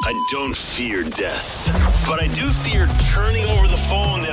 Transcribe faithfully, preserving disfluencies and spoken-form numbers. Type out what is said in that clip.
I don't fear death, but I do fear turning over the phone